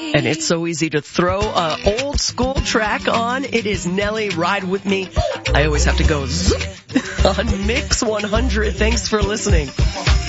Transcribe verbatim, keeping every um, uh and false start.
And it's so easy to throw an old school track on. It is Nelly, Ride With Me. I always have to go zoop on Mix one hundred. Thanks for listening.